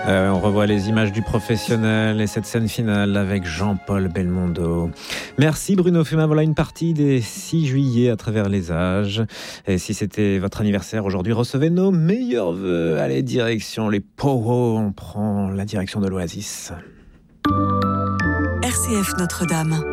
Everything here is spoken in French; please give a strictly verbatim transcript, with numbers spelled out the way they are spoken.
Euh, on revoit les images du professionnel et cette scène finale avec Jean-Paul Belmondo. Merci Bruno Fumin. Voilà une partie des six juillet à travers les âges. Et si c'était votre anniversaire aujourd'hui, recevez nos meilleurs vœux. Allez, direction les Powo. On prend la direction de l'Oasis. R C F Notre-Dame.